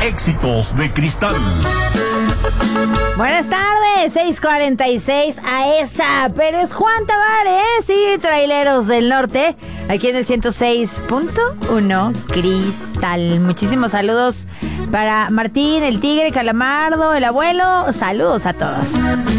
Éxitos de Cristal. Buenas tardes, 6:46 a esa, pero es Juan Tavares y Traileros del Norte, aquí en el 106.1 Cristal. Muchísimos saludos para Martín, el Tigre, Calamardo, el Abuelo, saludos a todos.